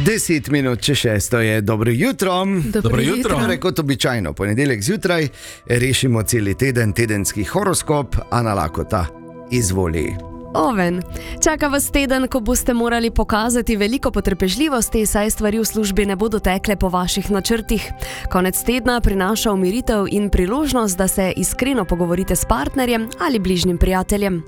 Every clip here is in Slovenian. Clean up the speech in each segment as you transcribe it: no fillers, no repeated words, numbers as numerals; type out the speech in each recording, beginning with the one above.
10 minut čez 6 je dobro jutro. Dobro jutro. Torej, kot običajno, ponedeljek zjutraj rešimo celi teden, tedenski horoskop. Ana Lakota, izvoli. Oven. Čaka vas teden, ko boste morali pokazati veliko potrpežljivosti, saj stvari v službi ne bodo tekle po vaših načrtih. Konec tedna prinaša umiritev in priložnost, da se iskreno pogovorite s partnerjem ali bližnjim prijateljem.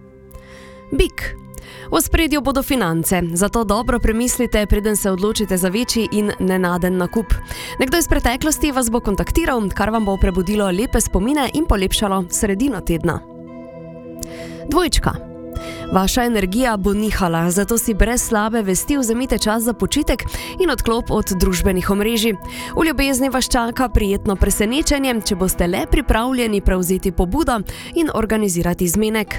Bik. V ospredju bodo finance, zato dobro premislite, preden se odločite za večji in nenaden nakup. Nekdo iz preteklosti vas bo kontaktiral, kar vam bo prebudilo lepe spomine in polepšalo sredino tedna. Dvojčka. Vaša energija bo nihala, zato si brez slabe vesti vzemite čas za počitek in odklop od družbenih omrežij. V ljubezni vas čaka prijetno presenečenje, če boste le pripravljeni prevzeti pobudo in organizirati zmenek.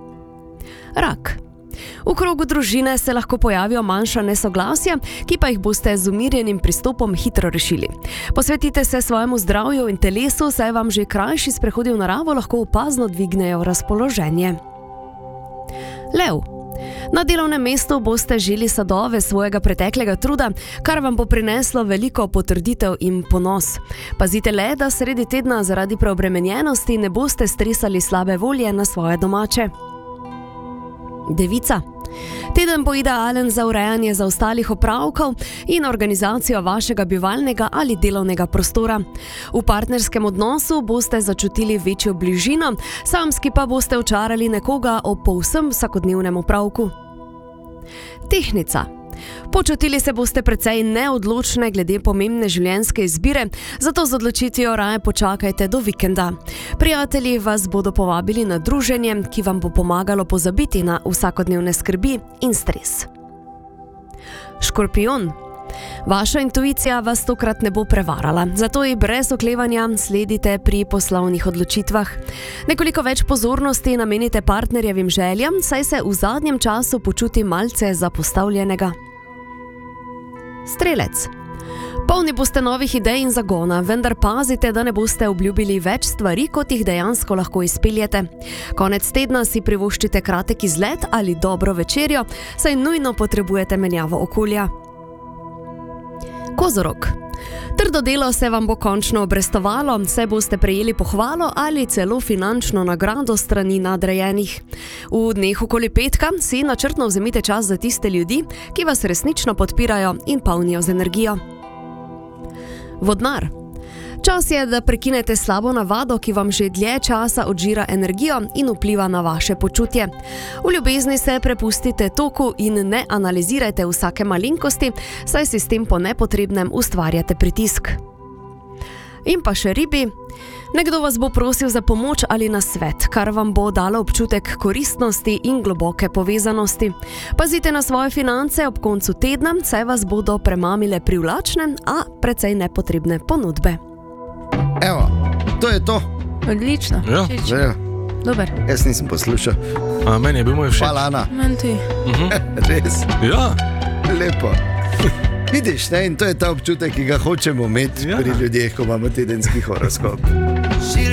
Rak. V krogu družine se lahko pojavijo manjša nesoglasja, ki pa jih boste z umirjenim pristopom hitro rešili. Posvetite se svojemu zdravju in telesu, saj vam že krajši sprehodi v naravo lahko opazno dvignejo razpoloženje. Lev. Na delovnem mestu boste želi sadove svojega preteklega truda, kar vam bo prineslo veliko potrditev in ponos. Pazite le, da sredi tedna zaradi preobremenjenosti ne boste stresali slabe volje na svoje domače. Devica. Teden bo idealen za urejanje zaostalih opravkov in organizacijo vašega bivalnega ali delovnega prostora. V partnerskem odnosu boste začutili večjo bližino, samski pa boste očarali nekoga o povsem vsakodnevnem opravku. Tehnica. Počutili se boste precej neodločne glede pomembne življenjske izbire, zato z odločitvijo raje počakajte do vikenda. Prijatelji vas bodo povabili na druženje, ki vam bo pomagalo pozabiti na vsakodnevne skrbi in stres. Škorpijon. Vaša intuicija vas tokrat ne bo prevarala, zato ji brez oklevanja sledite pri poslovnih odločitvah. Nekoliko več pozornosti namenite partnerjevim željam, saj se v zadnjem času počuti malce zapostavljenega. Strelec. Polni boste novih idej in zagona, vendar pazite, da ne boste obljubili več stvari, kot jih dejansko lahko izpeljete. Konec tedna si privoščite kratek izlet ali dobro večerjo, saj nujno potrebujete menjavo okolja. Kozorog. Trdo delo se vam bo končno obrestovalo, saj boste prejeli pohvalo ali celo finančno nagrado strani nadrejenih. V dneh okoli petka si načrtno vzemite čas za tiste ljudi, ki vas resnično podpirajo in polnijo z energijo. Vodnar. Čas je, da prekinete slabo navado, ki vam že dlje časa odžira energijo in vpliva na vaše počutje. V ljubezni se prepustite toku in ne analizirajte vsake malenkosti, saj si s tem po nepotrebnem ustvarjate pritisk. In pa še ribi. Nekdo vas bo prosil za pomoč ali nasvet, kar vam bo dalo občutek koristnosti in globoke povezanosti. Pazite na svoje finance ob koncu tedna, saj vas bodo premamile privlačne, a precej nepotrebne ponudbe. Evo, to je to. Odlično. Ja. Dober. Jaz nisem poslušal. Meni je bil moj všeč. Hvala, Ana. Meni tudi. Res. Ja. Lepo. Vidiš, ne? In to je ta občutek, ki ga hočemo imeti pri ljudeh, ko imamo tedenski horoskop.